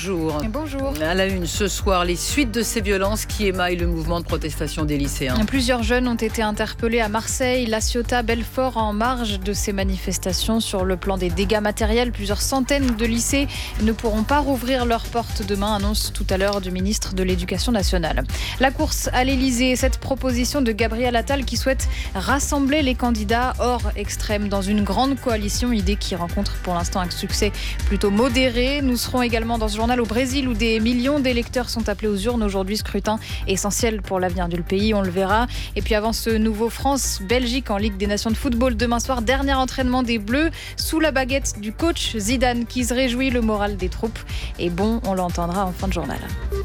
bonjour. Bonjour. À la une ce soir, les suites de ces violences qui émaillent le mouvement de protestation des lycéens. Plusieurs jeunes ont été interpellés à Marseille, La Ciotat, Belfort en marge de ces manifestations. Sur le plan des dégâts matériels, plusieurs centaines de lycées ne pourront pas rouvrir leurs portes demain, annonce tout à l'heure du ministre de l'Éducation nationale. La course à l'Elysée, cette proposition de Gabriel Attal qui souhaite rassembler les candidats hors extrême dans une grande coalition, idée qui rencontre pour l'instant un succès plutôt modéré. Nous serons également dans ce journal au Brésil où des millions d'électeurs sont appelés aux urnes aujourd'hui. Scrutin essentiel pour l'avenir du pays, on le verra. Et puis avant ce nouveau France-Belgique en Ligue des Nations de football demain soir, dernier entraînement des Bleus sous la baguette du coach Zidane qui se réjouit, le moral des troupes est bon, on l'entendra en fin de journal.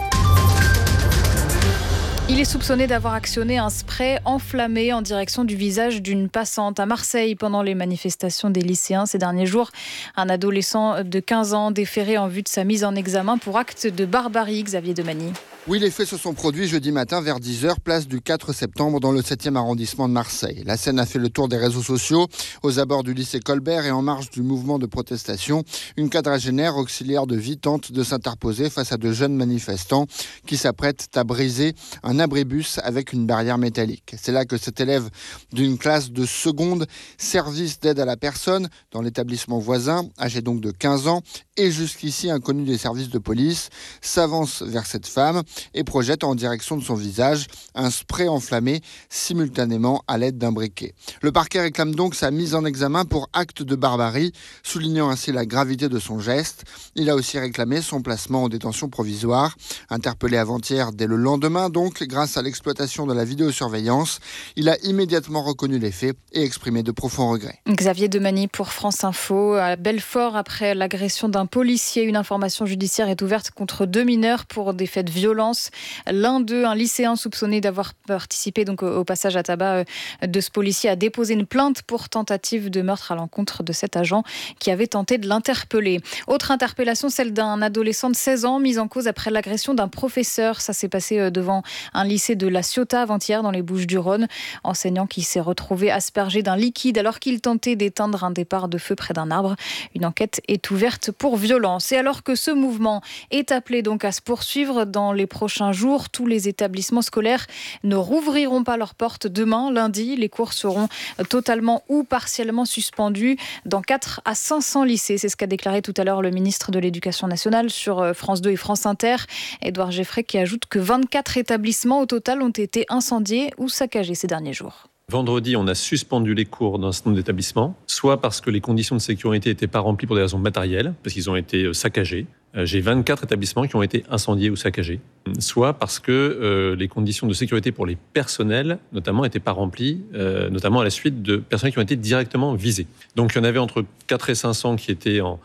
Il est soupçonné d'avoir actionné un spray enflammé en direction du visage d'une passante à Marseille pendant les manifestations des lycéens ces derniers jours. Un adolescent de 15 ans déféré en vue de sa mise en examen pour acte de barbarie, Xavier Demagny. Oui, les faits se sont produits jeudi matin vers 10h, place du 4 septembre dans le 7e arrondissement de Marseille. La scène a fait le tour des réseaux sociaux. Aux abords du lycée Colbert et en marge du mouvement de protestation, une quadragénaire auxiliaire de vie tente de s'interposer face à de jeunes manifestants qui s'apprêtent à briser un abribus avec une barrière métallique. C'est là que cet élève d'une classe de seconde, service d'aide à la personne dans l'établissement voisin, âgé donc de 15 ans et jusqu'ici inconnu des services de police, s'avance vers cette femme et projette en direction de son visage un spray enflammé simultanément à l'aide d'un briquet. Le parquet réclame donc sa mise en examen pour acte de barbarie, soulignant ainsi la gravité de son geste. Il a aussi réclamé son placement en détention provisoire. Interpellé avant-hier dès le lendemain donc, grâce à l'exploitation de la vidéosurveillance, il a immédiatement reconnu les faits et exprimé de profonds regrets. Xavier Demagny pour France Info. À Belfort, après l'agression d'un policier, une information judiciaire est ouverte contre 2 mineurs pour des faits de violence. L'un d'eux, un lycéen soupçonné d'avoir participé donc au passage à tabac de ce policier, a déposé une plainte pour tentative de meurtre à l'encontre de cet agent qui avait tenté de l'interpeller. Autre interpellation, celle d'un adolescent de 16 ans mis en cause après l'agression d'un professeur. Ça s'est passé devant un lycée de La Ciotat avant-hier dans les Bouches-du-Rhône. Enseignant qui s'est retrouvé aspergé d'un liquide alors qu'il tentait d'éteindre un départ de feu près d'un arbre. Une enquête est ouverte pour violence. Et alors que ce mouvement est appelé donc à se poursuivre dans les prochains jours, tous les établissements scolaires ne rouvriront pas leurs portes demain, lundi. Les cours seront totalement ou partiellement suspendus dans 4 à 500 lycées. C'est ce qu'a déclaré tout à l'heure le ministre de l'Éducation nationale sur France 2 et France Inter, Édouard Geffray, qui ajoute que 24 établissements au total ont été incendiés ou saccagés ces derniers jours. Vendredi, on a suspendu les cours dans un certain nombre d'établissements, soit parce que les conditions de sécurité n'étaient pas remplies pour des raisons matérielles, parce qu'ils ont été saccagés. J'ai 24 établissements qui ont été incendiés ou saccagés, soit parce que les conditions de sécurité pour les personnels, notamment, n'étaient pas remplies, notamment à la suite de personnels qui ont été directement visés. Donc il y en avait entre 4 et 500 qui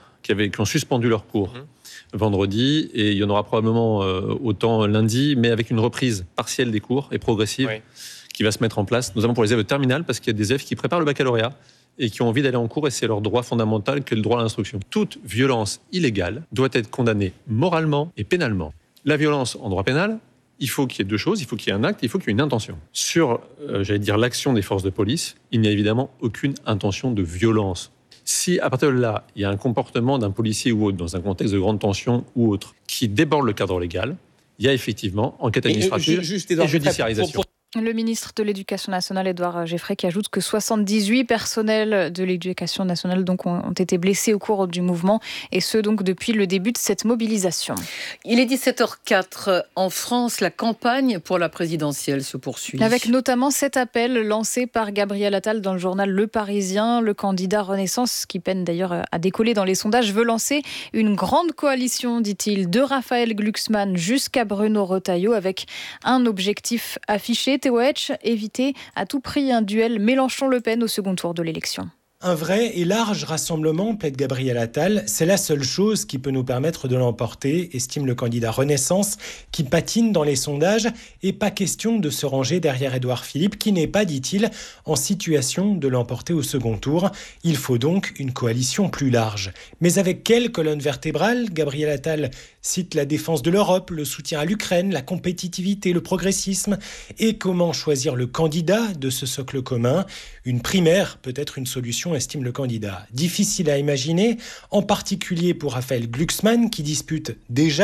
ont suspendu leurs cours vendredi, et il y en aura probablement autant lundi, mais avec une reprise partielle des cours et progressive qui va se mettre en place, notamment pour les élèves de terminale, parce qu'il y a des élèves qui préparent le baccalauréat et qui ont envie d'aller en cours, et c'est leur droit fondamental que le droit à l'instruction. Toute violence illégale doit être condamnée moralement et pénalement. La violence en droit pénal, il faut qu'il y ait 2 choses, il faut qu'il y ait un acte, il faut qu'il y ait une intention. Sur, l'action des forces de police, il n'y a évidemment aucune intention de violence. Si, à partir de là, il y a un comportement d'un policier ou autre, dans un contexte de grande tension ou autre, qui déborde le cadre légal, il y a effectivement enquête administrative et judiciarisation. Le ministre de l'Éducation nationale, Édouard Geffray, qui ajoute que 78 personnels de l'Éducation nationale donc ont été blessés au cours du mouvement, et ce donc depuis le début de cette mobilisation. Il est 17h04. En France, la campagne pour la présidentielle se poursuit. Avec notamment cet appel lancé par Gabriel Attal dans le journal Le Parisien. Le candidat Renaissance, qui peine d'ailleurs à décoller dans les sondages, veut lancer une grande coalition, dit-il, de Raphaël Glucksmann jusqu'à Bruno Retailleau, avec un objectif affiché. Théo Hetch, éviter à tout prix un duel Mélenchon-Le Pen au second tour de l'élection. Un vrai et large rassemblement, plaide Gabriel Attal, c'est la seule chose qui peut nous permettre de l'emporter, estime le candidat Renaissance, qui patine dans les sondages, et pas question de se ranger derrière Édouard Philippe, qui n'est pas, dit-il, en situation de l'emporter au second tour. Il faut donc une coalition plus large. Mais avec quelle colonne vertébrale ? Gabriel Attal cite la défense de l'Europe, le soutien à l'Ukraine, la compétitivité, le progressisme. Et comment choisir le candidat de ce socle commun ? Une primaire peut être une solution, estime le candidat. Difficile à imaginer, en particulier pour Raphaël Glucksmann, qui dispute déjà